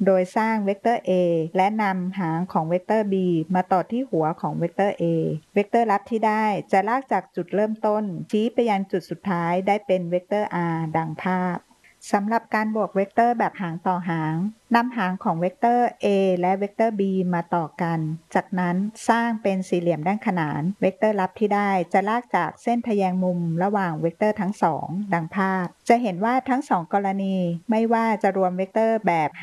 โดยสร้างเวกเตอร์ a และนำหางของเวกเตอร์ b มาต่อที่หัวของเวกเตอร์ a เวกเตอร์ลับที่ได้จะลากจากจุดเริ่มต้นชี้ไปยังจุดสุดท้ายได้เป็นเวกเตอร์ r ดังภาพสำหรับการบวกเวกเตอร์แบบหางต่อหางนำหางของเวกเตอร์ a และเวกเตอร์ b มาต่อกันจากนั้นสร้างเป็นสี่เหลี่ยมด้านขนานเวกเตอร์ลับที่ได้จะลากจากเส้นทแยงมุมระหว่างเวกเตอร์ทั้งสองดังภาพจะเห็นว่าทั้งสองกรณีไม่ว่าจะรวมเวกเตอร์แบบ